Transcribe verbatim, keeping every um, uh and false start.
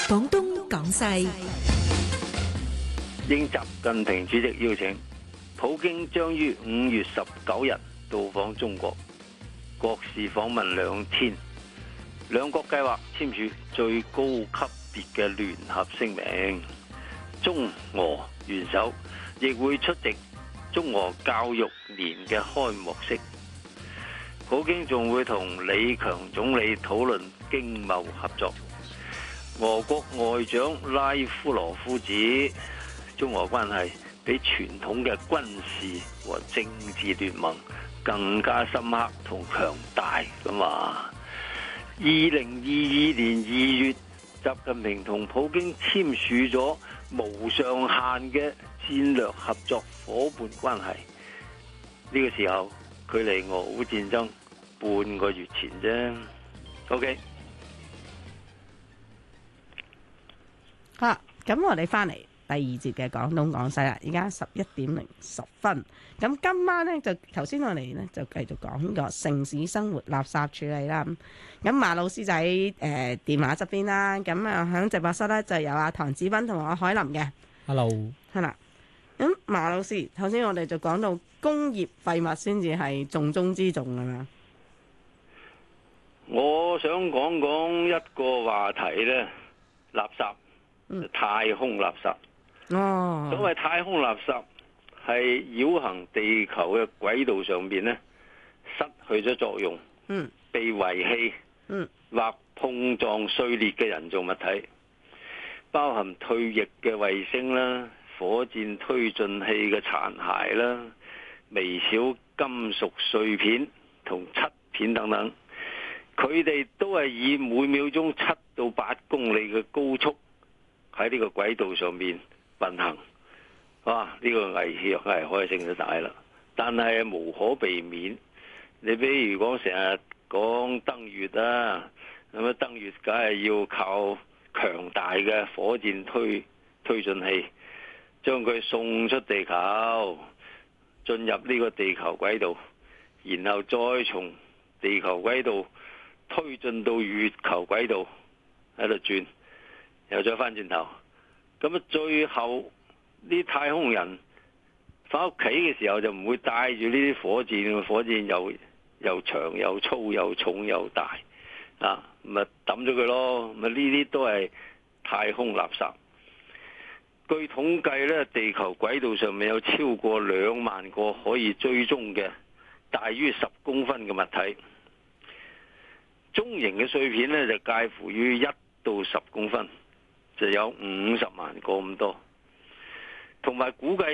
廣東廣西。 應習近平主席邀請，普京將於五月十九日到訪中國，國事訪問兩天，兩國計劃簽署最高級別嘅聯合聲明。中俄元首亦會出席中俄教育年嘅開幕式。普京仲會同李強總理討論經貿合作。俄國外長拉夫羅夫指，中俄關係比傳統嘅軍事和政治聯盟更加深刻同強大咁話。二零二二年二月，習近平同普京簽署咗無上限嘅戰略合作伙伴關係。呢個時候距離俄烏戰爭半個月前啫。OK， 好啦，咁我哋翻嚟第二節嘅廣東廣西啦。而家十一點零十分，咁今晚呢，就頭先我哋呢，就繼續講呢個城市生活垃圾處理啦。咁馬老師就喺誒、呃、電話側邊啦。咁啊喺直播室呢，就有阿唐子斌同阿海林嘅。 Hello， 係啦。咁馬老師頭先我哋就講到工業廢物先至係重中之重㗎嘛。 我想講講一個話題呢，垃圾， 嗯、 太空垃圾。 哦， 所謂太空垃圾係繞行地球嘅軌道上邊呢，失去咗作用， 嗯， 被遺棄， 嗯， 或碰撞碎裂嘅人造物體，包含退役嘅衛星啦、火箭推進器嘅殘骸啦、微小金屬碎片同漆片等等，佢哋都係以每秒鐘七到八公里嘅高速喺呢個軌道上面運行。哇！呢個危險危害性就大啦，但係無可避免。你比如講成日講登月啊，咁啊登月梗係要靠強大嘅火箭推推進器將佢送出地球，進入呢個地球軌道，然後再從地球軌道推進到月球軌道喺度轉，又再翻轉頭。咁啊最後啲太空人翻屋企嘅時候就唔會帶住呢啲火箭，火箭又又長又粗又重又大啊，咪抌咗佢咯。咪呢啲都係太空垃圾。據統計呢，地球軌道上面有超過兩萬個可以追蹤嘅大於十公分嘅物體，中型嘅碎片呢，就介乎於一到十公分，就有五十萬個咁多，同埋估計